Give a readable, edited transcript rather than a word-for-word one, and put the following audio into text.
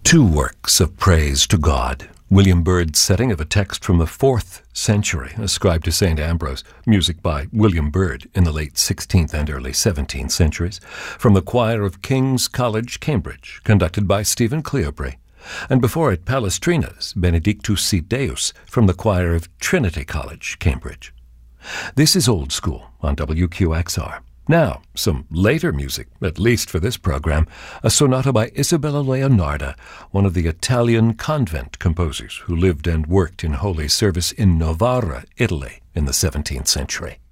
Two works of praise to God. William Byrd's setting of a text from the 4th century, ascribed to St. Ambrose, music by William Byrd in the late 16th and early 17th centuries, from the choir of King's College, Cambridge, conducted by Stephen Cleobury, and before it Palestrina's Benedictus Si Deus from the choir of Trinity College, Cambridge. This is Old School on WQXR. Now, some later music, at least for this program, a sonata by Isabella Leonarda, one of the Italian convent composers who lived and worked in holy service in Novara, Italy, in the 17th century.